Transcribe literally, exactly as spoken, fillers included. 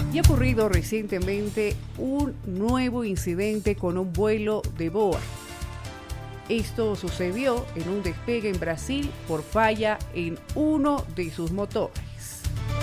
Y ha ocurrido recientemente un nuevo incidente con un vuelo de Boeing. Esto sucedió en un despegue en Brasil por falla en uno de sus motores.